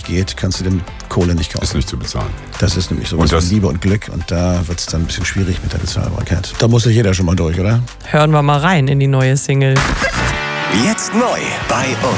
geht, kannst du dem Kohle nicht kaufen. Ist nicht zu bezahlen. Das ist nämlich sowas wie Liebe und Glück und da wird es dann ein bisschen schwierig mit der Bezahlbarkeit. Da muss sich jeder schon mal durch, oder? Hören wir mal rein in die neue Single. Jetzt neu bei uns.